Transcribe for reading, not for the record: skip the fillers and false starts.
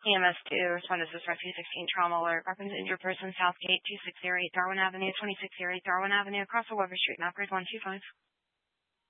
EMS2, respond. This is Rescue 16 Trauma Alert. Weapons injured person, Southgate, 2608 Darwin Avenue, 2608 Darwin Avenue, across the Weber Street, Knockers 125.